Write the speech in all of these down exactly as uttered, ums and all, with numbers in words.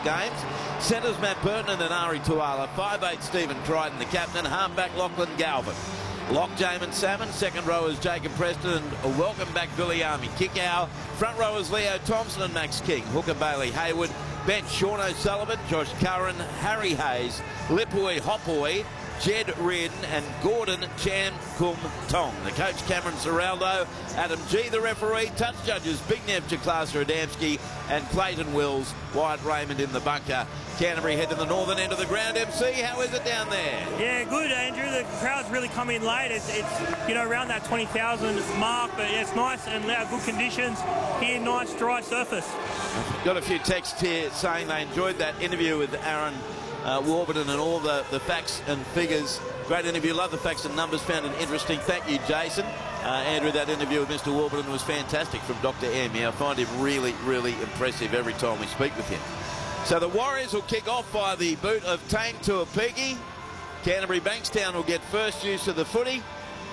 games. Centres Matt Burton and Ari Tuala. five eight Stephen Crichton, the captain. Halfback Lachlan Galvin. Lock Jamin Salmon. Second rowers Jacob Preston and welcome back Billy Army. Kick-Ow. Front rowers Leo Thompson and Max King. Hooker Bailey Hayward. Bench Sean O'Sullivan, Josh Curran, Harry Hayes, Lipui Hopoi, Jed Reardon and Gordon Chan Kum Tong. The coach Cameron Seraldo, Adam G the referee, touch judges Big Nev Chiklas Adamski and Clayton Wills, Wyatt Raymond in the bunker. Canterbury head to the northern end of the ground. M C, how is it down there? Yeah, good, Andrew. The crowd's really come in late. It's, it's you know, around that twenty thousand mark, but yeah, it's nice and uh, good conditions here, nice dry surface. Got a few texts here saying they enjoyed that interview with Aaron uh, Warburton and all the, the facts and figures. Great interview. Love the facts and numbers. Found it interesting. Thank you, Jason. Uh, Andrew, that interview with Mister Warburton was fantastic from Doctor Emmy. I find him really, really impressive every time we speak with him. So the Warriors will kick off by the boot of Tane Tuapiki. Canterbury Bankstown will get first use of the footy.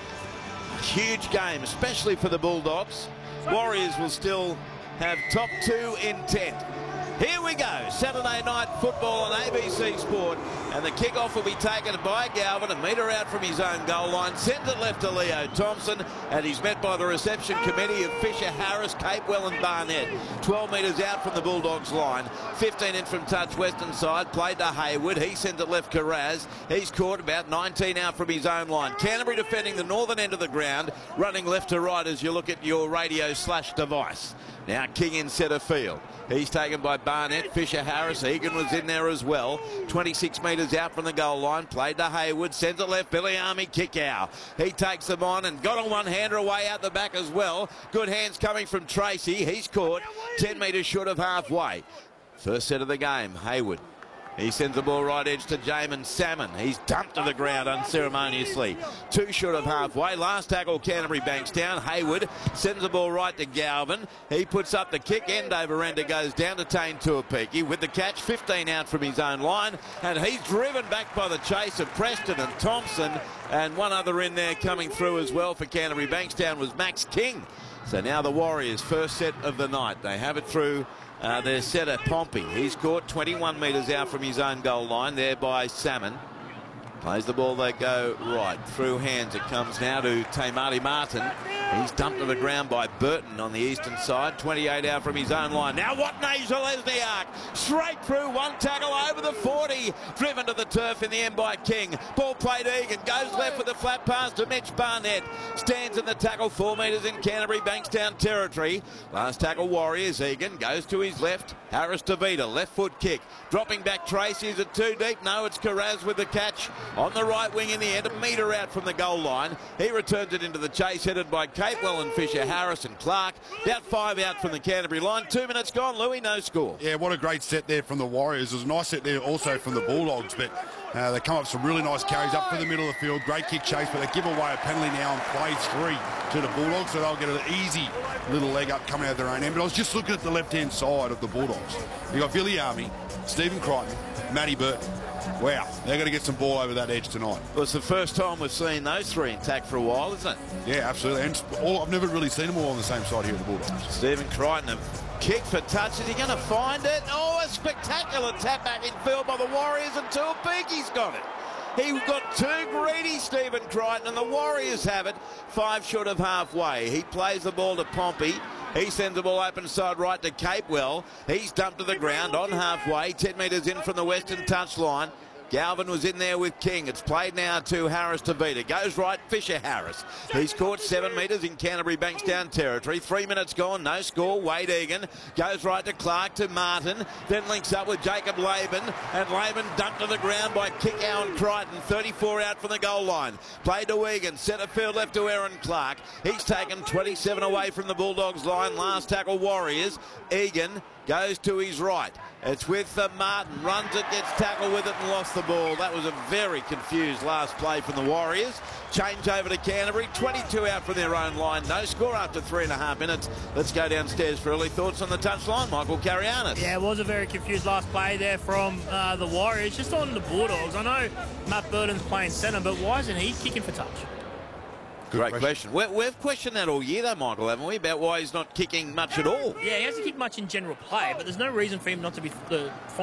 A huge game, especially for the Bulldogs. Warriors will still have top two intent. Here we go, Saturday night football on A B C Sport, and the kickoff will be taken by Galvin, a metre out from his own goal line, sends it left to Leo Thompson, and he's met by the reception committee of Fisher, Harris, Capewell and Barnett. twelve metres out from the Bulldogs line, fifteen in from touch western side, played to Hayward, he sends it left Carraz, he's caught about nineteen out from his own line. Canterbury defending the northern end of the ground, running left to right as you look at your radio slash device. Now King in centre field. He's taken by Barnett, Fisher, Harris. Egan was in there as well. twenty-six metres out from the goal line. Played to Hayward. Sends it left. Billy Army kick out. He takes them on and got a one-hander away out the back as well. Good hands coming from Tracy. He's caught ten metres short of halfway. First set of the game. Hayward. He sends the ball right edge to Jamin Salmon. He's dumped to the ground unceremoniously. Two short of halfway. Last tackle, Canterbury Bankstown. Hayward sends the ball right to Galvin. He puts up the kick. End over end. It goes down to Tane Tuapiki with the catch. fifteen out from his own line. And he's driven back by the chase of Preston and Thompson. And one other in there coming through as well for Canterbury Bankstown was Max King. So now the Warriors, first set of the night. They have it through Uh, their setter Pompey. He's caught twenty-one metres out from his own goal line there by Salmon. Plays the ball, they go right. Through hands it comes now to Tamati Martin. He's dumped to the ground by Burton on the eastern side. twenty-eight out from his own line. Now what Nasia Lesniak? Straight through, one tackle over the forty. Driven to the turf in the end by King. Ball played Egan. Goes left with a flat pass to Mitch Barnett. Stands in the tackle, four metres in Canterbury Bankstown territory. Last tackle Warriors. Egan goes to his left. Harris to Vita. Left foot kick. Dropping back Tracy. Is it too deep? No, it's Carraz with the catch. On the right wing in the end, a metre out from the goal line. He returns it into the chase, headed by Capewell and Fisher, Harris and Clark. About five out from the Canterbury line. Two minutes gone, Louis, no score. Yeah, what a great set there from the Warriors. It was a nice set there also from the Bulldogs, but uh, they come up with some really nice carries up for the middle of the field. Great kick chase, but they give away a penalty now and play three to the Bulldogs, so they'll get an easy little leg up coming out of their own end. But I was just looking at the left-hand side of the Bulldogs. You've got Billy Army, Stephen Crichton, Matty Burton. Wow, they're going to get some ball over that edge tonight. Well, it's the first time we've seen those three intact for a while, isn't it? Yeah, absolutely. And all, I've never really seen them all on the same side here at the Bulldogs. Stephen Crichton, a kick for touch. Is he going to find it? Oh, a spectacular tap back in field by the Warriors, and Tuapiki's got it. He got too greedy, Stephen Crichton, and the Warriors have it. Five short of halfway. He plays the ball to Pompey. He sends the ball open side right to Capewell. He's dumped to the ground on halfway, ten metres in from the western touchline. Galvin was in there with King. It's played now to Harris to Vita. Goes right, Fisher Harris. He's caught seven metres in Canterbury Bankstown territory. Three minutes gone, no score. Wade Egan goes right to Clark to Martin. Then links up with Jacob Laban. And Laban dumped to the ground by Kick-Ow and Crichton. thirty-four out from the goal line. Played to Egan. Centre field left to Aaron Clark. He's taken twenty-seven away from the Bulldogs line. Last tackle Warriors. Egan goes to his right. It's with uh, Martin. Runs it, gets tackled with it and lost the ball. That was a very confused last play from the Warriors. Change over to Canterbury. twenty-two out from their own line. No score after three and a half minutes. Let's go downstairs for early thoughts on the touchline. Michael Carianis. Yeah, it was a very confused last play there from uh, the Warriors. Just on the Bulldogs. I know Matt Burton's playing centre, but why isn't he kicking for touch? Good Great question. question. We, we've questioned that all year, though, Michael, haven't we, about why he's not kicking much at all? Yeah, he hasn't kicked much in general play, but there's no reason for him not to be uh,